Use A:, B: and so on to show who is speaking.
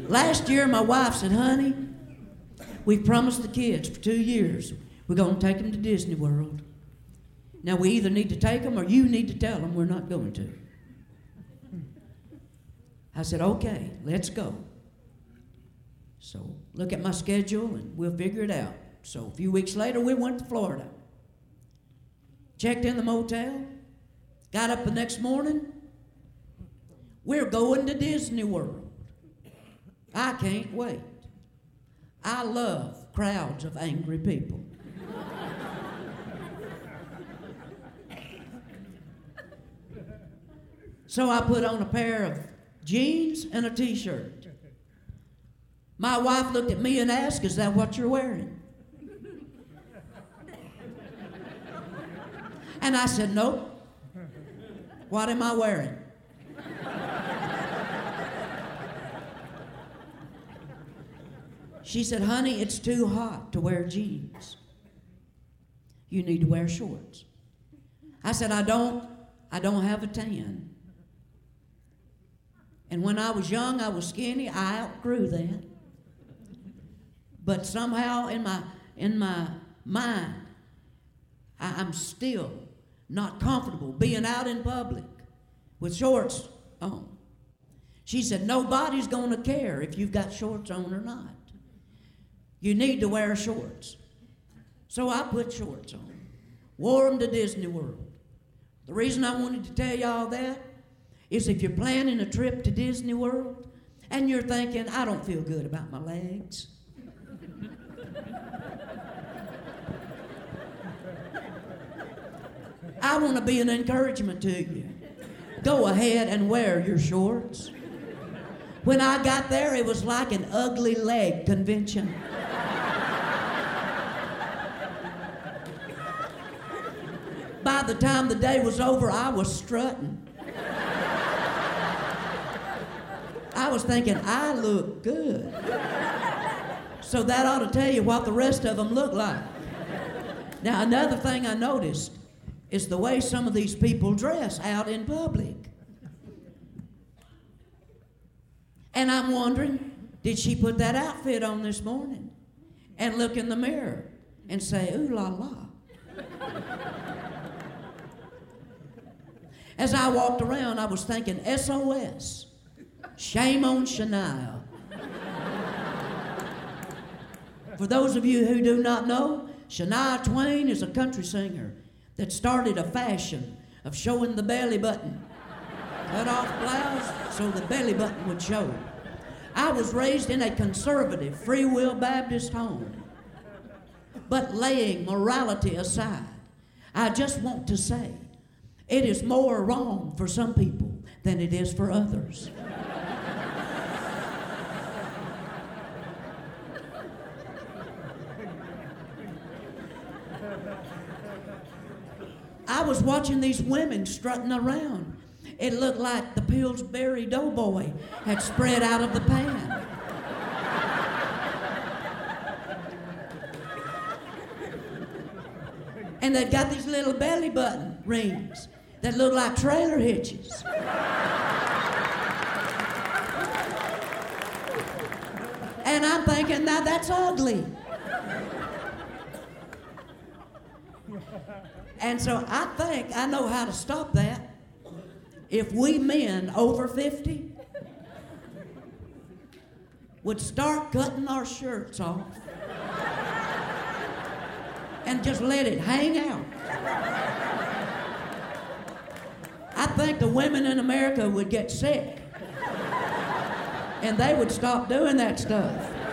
A: Last year, my wife said, honey, we promised the kids for 2 years we're going to take them to Disney World. Now, we either need to take them or you need to tell them we're not going to. I said, okay, let's go. So look at my schedule and we'll figure it out. So a few weeks later, we went to Florida. Checked in the motel. Got up the next morning. We're going to Disney World. I can't wait. I love crowds of angry people. So I put on a pair of jeans and a t-shirt. My wife looked at me and asked, is that what you're wearing? And I said, nope. What am I wearing? She said, honey, it's too hot to wear jeans. You need to wear shorts. I said, I don't have a tan. And when I was young, I was skinny. I outgrew that. But somehow in my mind, I'm still not comfortable being out in public with shorts on. She said, nobody's going to care if you've got shorts on or not. You need to wear shorts. So I put shorts on, wore them to Disney World. The reason I wanted to tell y'all that is if you're planning a trip to Disney World and you're thinking, I don't feel good about my legs. I want to be an encouragement to you. Go ahead and wear your shorts. When I got there, it was like an ugly leg convention. By the time the day was over, I was strutting. I was thinking, I look good. So that ought to tell you what the rest of them look like. Now, another thing I noticed is the way some of these people dress out in public. And I'm wondering, did she put that outfit on this morning and look in the mirror and say, ooh la la? As I walked around, I was thinking, SOS, shame on Shania. For those of you who do not know, Shania Twain is a country singer that started a fashion of showing the belly button. Cut off blouse so the belly button would show. I was raised in a conservative, free will Baptist home. But laying morality aside, I just want to say, it is more wrong for some people than it is for others. I was watching these women strutting around. It looked like the Pillsbury Doughboy had spread out of the pan. And they've got these little belly button rings that look like trailer hitches. And I'm thinking, now that's ugly. And so I think I know how to stop that. If we men over 50 would start cutting our shirts off and just let it hang out, I think the women in America would get sick and they would stop doing that stuff.